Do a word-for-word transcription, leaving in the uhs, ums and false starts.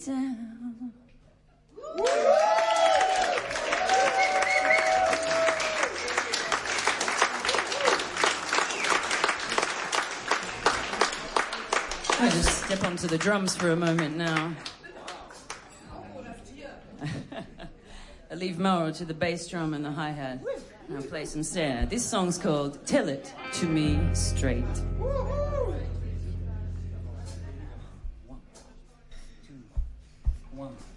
down. I just step onto the drums for a moment now. I leave Mauro to the bass drum and the hi-hat. I'll play some snare. This song's called Tell It to Me Straight. One, two, one.